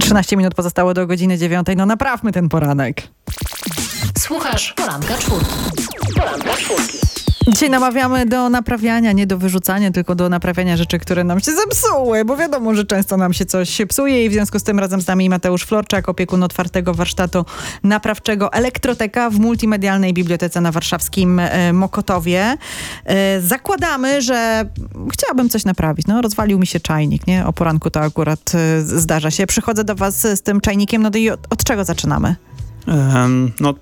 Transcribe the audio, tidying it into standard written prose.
13 minut pozostało do godziny 9. No naprawmy ten poranek. Słuchasz Poranka Czwórki. Poranka Czwórki. Dzisiaj namawiamy do naprawiania, nie do wyrzucania, tylko do naprawiania rzeczy, które nam się zepsuły, bo wiadomo, że często nam się coś psuje i w związku z tym razem z nami Mateusz Florczak, opiekun otwartego warsztatu naprawczego Elektroteka w Multimedialnej Bibliotece na warszawskim Mokotowie. Zakładamy, że chciałabym coś naprawić. No, rozwalił mi się czajnik, nie? O poranku to akurat zdarza się. Przychodzę do was z tym czajnikiem, no to i od czego zaczynamy? No